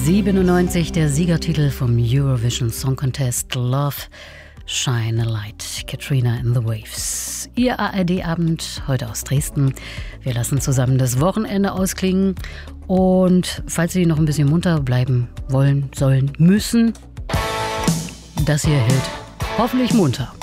1997 der Siegertitel vom Eurovision Song Contest Love, Shine a Light, Katrina and the Waves. Ihr ARD-Abend heute aus Dresden. Wir lassen zusammen das Wochenende ausklingen. Und falls Sie noch ein bisschen munter bleiben wollen, sollen, müssen, das hier hält hoffentlich munter.